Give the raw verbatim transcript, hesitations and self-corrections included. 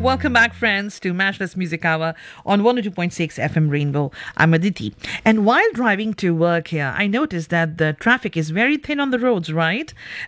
Welcome back, friends, to Matchless Music Hour on one oh two point six F M Rainbow. I'm Aditi. And while driving to work here, I noticed that the traffic is very thin on the roads, right?